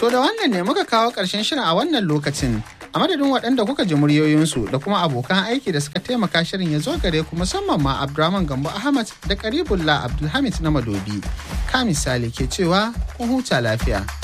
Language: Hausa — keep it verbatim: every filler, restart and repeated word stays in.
To da wannan ne muka kawo ƙarshen shirin a wannan lokacin. A madadin waɗanda kuka ji muryoyinsu da kuma abokan aiki da suka taimaka shirin ya zo gare ku musamman ma Abdurrahman Gambo Ahmad da Karibullah Abdulhamid na Madobi. Ka misali ke cewa ku huta lafiya.